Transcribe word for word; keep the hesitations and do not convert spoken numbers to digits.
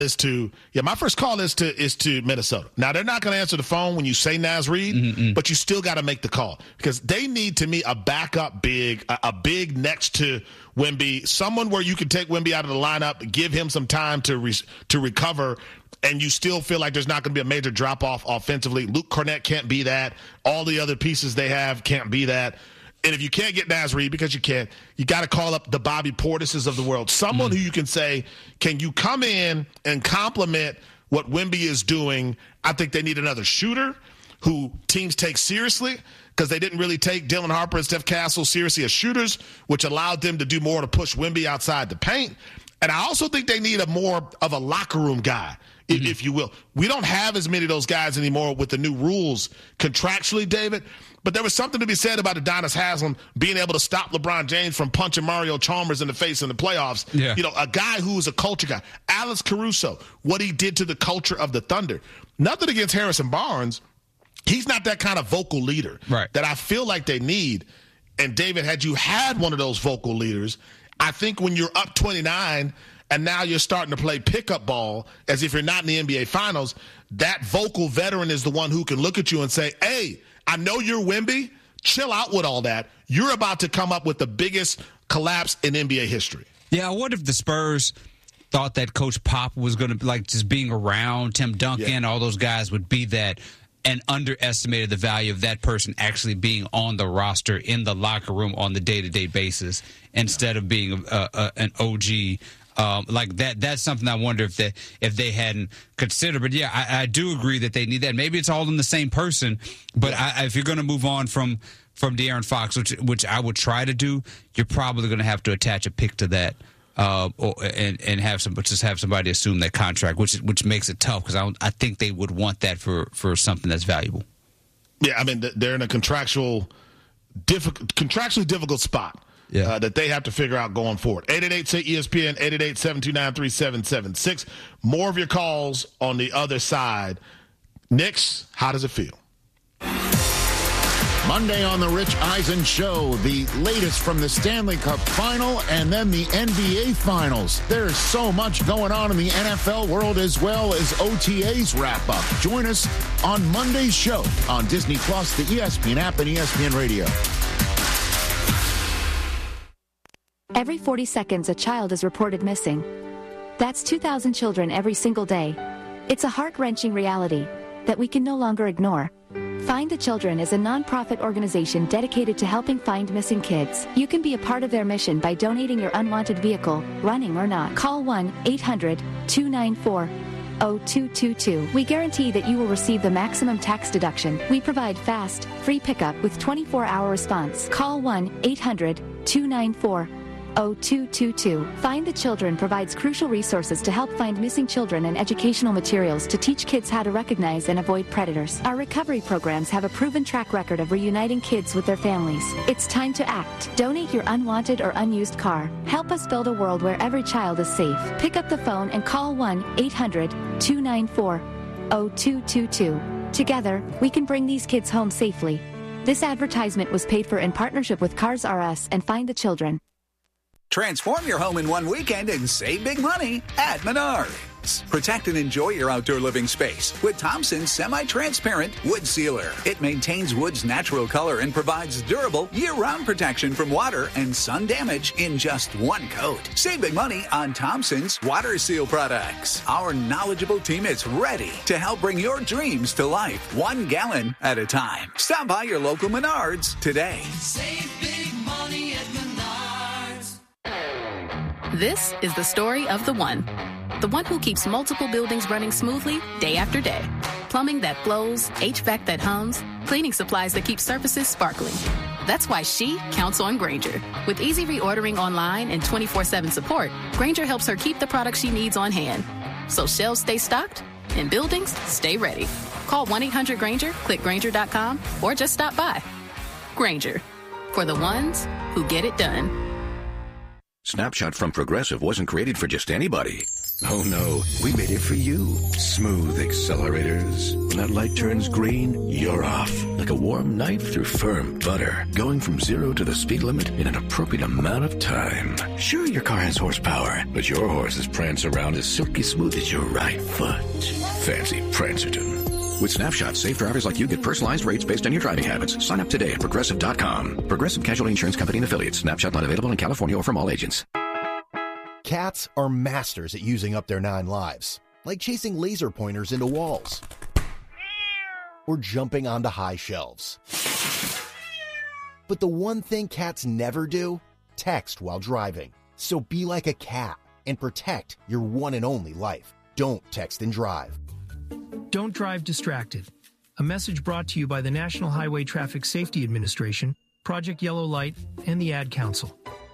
is to yeah. My first call is to is to Minnesota. Now they're not going to answer the phone when you say Naz Reid, mm-hmm. but you still got to make the call because they need to me a backup big, a, a big next to Wemby, someone where you can take Wemby out of the lineup, give him some time to re, to recover, and you still feel like there's not going to be a major drop off offensively. Luke Cornett can't be that. All the other pieces they have can't be that. And if you can't get Naz Reid, because you can't, you got to call up the Bobby Portises of the world. Someone mm. who you can say, can you come in and complement what Wemby is doing? I think they need another shooter who teams take seriously because they didn't really take Dylan Harper and Steph Castle seriously as shooters, which allowed them to do more to push Wemby outside the paint. And I also think they need a more of a locker room guy, mm-hmm. if you will. We don't have as many of those guys anymore with the new rules contractually, David. But there was something to be said about Udonis Haslem being able to stop LeBron James from punching Mario Chalmers in the face in the playoffs. Yeah. You know, a guy who's a culture guy. Alex Caruso, what he did to the culture of the Thunder. Nothing against Harrison Barnes. He's not that kind of vocal leader right. that I feel like they need. And, David, had you had one of those vocal leaders, I think when you're up twenty-nine and now you're starting to play pickup ball as if you're not in the N B A Finals, that vocal veteran is the one who can look at you and say, hey, I know you're Wemby. Chill out with all that. You're about to come up with the biggest collapse in N B A history. Yeah, I wonder if the Spurs thought that Coach Pop was going to, like, just being around Tim Duncan, yeah. all those guys would be that, and underestimated the value of that person actually being on the roster in the locker room on the day-to-day basis instead of being a, a, an O G. Um, like that, that's something I wonder if they if they hadn't considered. But yeah, I, I do agree that they need that. Maybe it's all in the same person. But yeah. I, if you're going to move on from from De'Aaron Fox, which which I would try to do, you're probably going to have to attach a pick to that, uh, or, and and have some just have somebody assume that contract, which which makes it tough because I I think they would want that for, for something that's valuable. Yeah, I mean they're in a contractual, difficult, contractually difficult spot. Yeah. Uh, that they have to figure out going forward. eight eight eight, say E S P N, eight eight eight, seven two nine, three seven seven six. More of your calls on the other side. Knicks, how does it feel? Monday on the Rich Eisen Show, the latest from the Stanley Cup Final and then the N B A Finals. There's so much going on in the N F L world as well as O T As wrap up. Join us on Monday's show on Disney Plus, the E S P N app, and E S P N Radio. Every forty seconds, a child is reported missing. That's two thousand children every single day. It's a heart-wrenching reality that we can no longer ignore. Find the Children is a non-profit organization dedicated to helping find missing kids. You can be a part of their mission by donating your unwanted vehicle, running or not. Call one eight hundred, two nine four, zero two two two. We guarantee that you will receive the maximum tax deduction. We provide fast, free pickup with twenty-four hour response. Call one eight hundred, two nine four, zero two two two. Find the Children provides crucial resources to help find missing children and educational materials to teach kids how to recognize and avoid predators. Our recovery programs have a proven track record of reuniting kids with their families. It's time to act. Donate your unwanted or unused car. Help us build a world where every child is safe. Pick up the phone and call one eight hundred, two nine four, zero two two two. Together, we can bring these kids home safely. This advertisement was paid for in partnership with Cars R Us and Find the Children. Transform your home in one weekend and save big money at Menards. Protect and enjoy your outdoor living space with Thompson's semi-transparent wood sealer. It maintains wood's natural color and provides durable year-round protection from water and sun damage in just one coat. Save big money on Thompson's water seal products. Our knowledgeable team is ready to help bring your dreams to life, one gallon at a time. Stop by your local Menards today. Save big money at Menards. This is the story of the one. The one who keeps multiple buildings running smoothly day after day. Plumbing that flows, H V A C that hums, cleaning supplies that keep surfaces sparkling. That's why she counts on Grainger. With easy reordering online and twenty-four seven support, Grainger helps her keep the products she needs on hand. So shelves stay stocked and buildings stay ready. Call one eight hundred Grainger, click Grainger dot com, or just stop by. Grainger, for the ones who get it done. Snapshot from Progressive wasn't created for just anybody. Oh no, we made it for you. Smooth accelerators. When that light turns green, you're off. Like a warm knife through firm butter. Going from zero to the speed limit in an appropriate amount of time. Sure, your car has horsepower, but your horses prance around as silky smooth as your right foot. Fancy Prancerton. With Snapshot, safe drivers like you get personalized rates based on your driving habits. Sign up today at Progressive dot com. Progressive Casualty Insurance Company and Affiliates. Snapshot not available in California or from all agents. Cats are masters at using up their nine lives, like chasing laser pointers into walls or jumping onto high shelves. But the one thing cats never do, text while driving. So be like a cat and protect your one and only life. Don't text and drive. Don't drive distracted. A message brought to you by the National Highway Traffic Safety Administration, Project Yellow Light, and the Ad Council.